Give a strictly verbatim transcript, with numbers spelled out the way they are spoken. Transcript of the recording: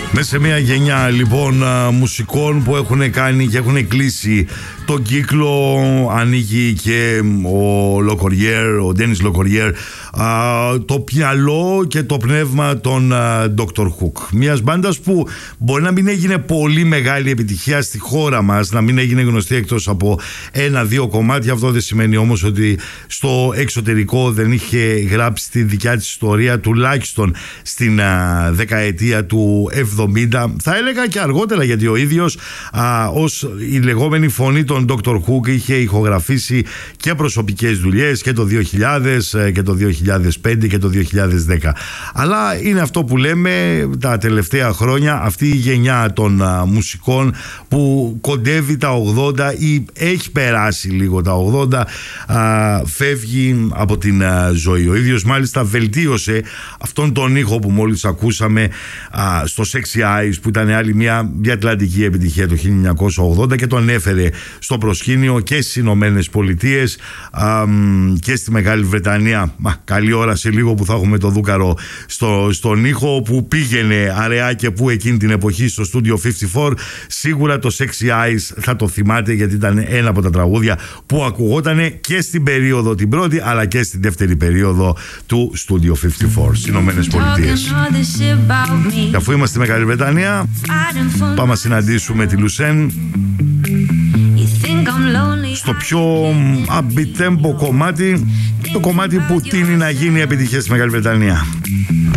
Μέσα σε μια γενιά λοιπόν μουσικών που έχουν κάνει και έχουν κλείσει τον κύκλο, ανοίγει και ο Λοκοριέρ, ο Ντένις Λοκοριέρ, το μυαλό και το πνεύμα των Doctor Hook, μιας μπάντας που μπορεί να μην έγινε πολύ μεγάλη επιτυχία στη χώρα μας, να μην έγινε γνωστή εκτός από ένα-δύο κομμάτια. Αυτό δεν σημαίνει όμως ότι στο εξωτερικό δεν είχε γράψει τη δικιά της ιστορία, τουλάχιστον στην α, δεκαετία του εβδομήντα, θα έλεγα και αργότερα, γιατί ο ίδιος α, ως η λεγόμενη φωνή των Doctor Hook είχε ηχογραφήσει και προσωπικές δουλειές και το δύο χιλιάδες και το δύο χιλιάδες πέντε και το δύο χιλιάδες δέκα. Αλλά είναι αυτό που λέμε τα τελευταία χρόνια, αυτή η γενιά των α, μουσικών που κοντεύει τα ογδόντα ή έχει περάσει λίγο τα ογδόντα, α, φεύγει από την α, ζωή. Ο ίδιος μάλιστα βελτίωσε αυτόν τον ήχο που μόλις ακούσαμε α, στο Sexy Eyes, που ήταν άλλη μια διατλαντική επιτυχία το χίλια εννιακόσια ογδόντα και τον έφερε στο προσκήνιο και στις Ηνωμένες Πολιτείες α, και στη Μεγάλη Βρετανία. Μα, καλή ώρα σε λίγο που θα έχουμε το Δούκαρο στο, στον ήχο, που πήγαινε αραιά και που εκείνη την εποχή στο Studio πενήντα τέσσερα. Σίγουρα το Sexy Eyes θα το θυμάται, γιατί ήταν ένα από τα τραγούδια που ακουγότανε και στην περίοδο την πρώτη αλλά και στην δεύτερη περίοδο του Studio πενήντα τέσσερα στις Ηνωμένες Πολιτείες. Και αφού είμαστε στη Μεγάλη Βρετανία, πάμε να συναντήσουμε τη Λουσέν στο πιο upbeat tempo κομμάτι, το κομμάτι που τείνει να γίνει επιτυχία στη Μεγάλη Βρετανία.